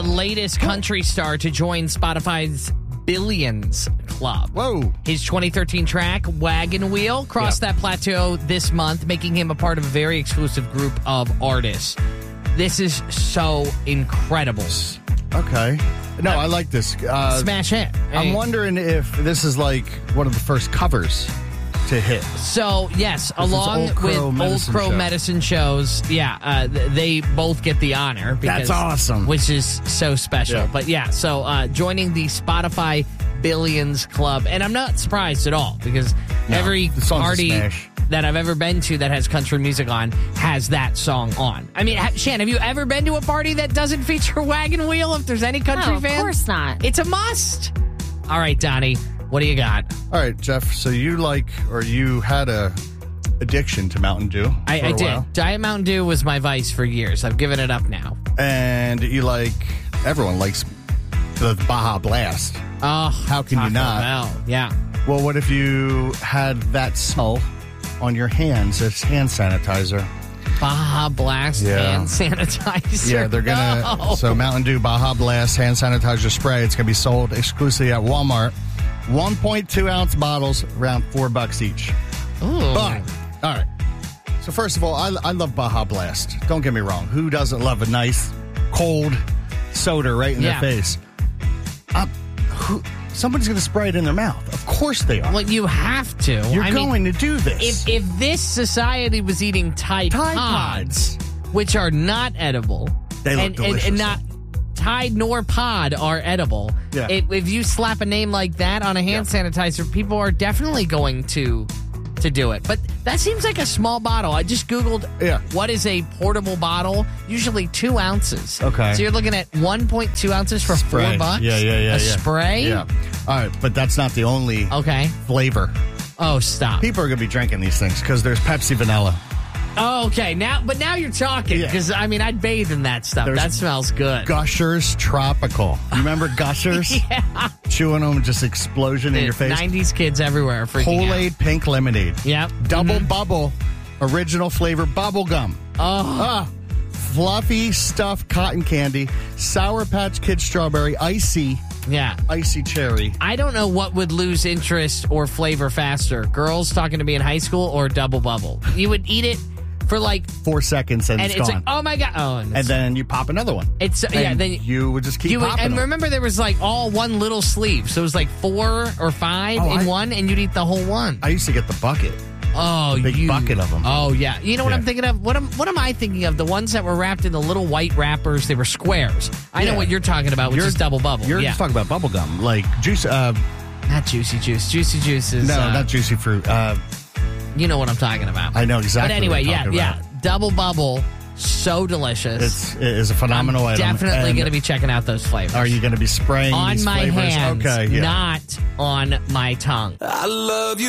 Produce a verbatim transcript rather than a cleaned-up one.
latest country star to join Spotify's Billions Club. Whoa. His twenty thirteen track, Wagon Wheel, crossed Yep. that plateau this month, making him a part of a very exclusive group of artists. This is so incredible. Okay. No, I like this. Uh, Smash hit. I'm wondering if this is like one of the first covers to hit. So, yes, This along is Old with Crow Old Medicine Crow Show. Medicine shows, yeah, uh, th- they both get the honor. Because, That's awesome. Which is so special. Yeah. But, yeah, so uh, joining the Spotify Billions Club, and I'm not surprised at all, because No, every the song's a party smash. that I've ever been to that has country music on has that song on. I mean, ha- Shan, have you ever been to a party that doesn't feature Wagon Wheel? If there's any country No, of fans? course not. It's a must. All right, Donnie, what do you got? All right, Jeff. So you like, or you had a addiction to Mountain Dew? I, for I a did. while. Diet Mountain Dew was my vice for years. I've given it up now. And you like, everyone likes the Baja Blast. Oh, How can you Taco not? Bell. Yeah. Well, what if you had that smell on your hands as hand sanitizer? Baja Blast Yeah. hand sanitizer. Yeah, they're gonna. No. So Mountain Dew Baja Blast hand sanitizer spray. It's gonna be sold exclusively at Walmart. one point two ounce bottles, around four bucks each. Ooh. But all right. So first of all, I, I love Baja Blast. Don't get me wrong. Who doesn't love a nice cold soda right in Yeah. their face? Uh, who, somebody's gonna spray it in their mouth. Of course they are. Well, you have to. You're I going mean, to do this. if if this society was eating Tide, Tide Pods, Pods. which are not edible, They look and, and, delicious, and not Tide nor Pod are edible. Yeah. If, if you slap a name like that on a hand Yeah. sanitizer, people are definitely going to to do it. But that seems like a small bottle. I just Googled Yeah. what is a portable bottle. Usually two ounces. Okay. So you're looking at one point two ounces for Spray. four bucks? Yeah, yeah, yeah. A yeah. spray? Yeah. All right, but that's not the only Okay. flavor. Oh, stop. People are going to be drinking these things because there's Pepsi Vanilla. Oh, okay. Now, but now you're talking Yeah. because I mean, I'd bathe in that stuff. There's that smells good. Gushers Tropical. You remember Gushers? Yeah. Chewing them, just explosion in your face. nineties kids everywhere freaking out. Kool-Aid Pink Lemonade. Yep. Double Mhm. Bubble Original Flavor Bubble Gum. Oh, Ah. Fluffy Stuffed Cotton Candy. Sour Patch Kids Strawberry. Icy. yeah. Icy Cherry. I don't know what would lose interest or flavor faster. Girls talking to me in high school or Double Bubble. You would eat it for like, Four seconds and, and it's it's gone. like, oh my God. Oh, and, and it's, then you pop another one. it's yeah. And Then you would just keep you would, popping and them. remember there was like all one little sleeve, so it was like four or five Oh, in I- one, and you'd eat the whole one. I used to get the bucket. Oh, big you, bucket of 'em. Oh, yeah. You know what Yeah. I'm thinking of? What am What am I thinking of? The ones that were wrapped in the little white wrappers. They were squares. I know Yeah. what you're talking about, which You're- is Double Bubble. You're yeah, just talking about bubble gum, like juice. Uh, not Juicy Juice. Juicy Juice is no, uh, not juicy fruit. Uh, you know what I'm talking about. I know exactly. But anyway, what you're yeah, talking yeah. about. Double Bubble, so delicious. It's it is a phenomenal I'm item. definitely And going to be checking out those flavors. Are you going to be spraying on these my flavors? hands, Okay, yeah. not on my tongue. I love you.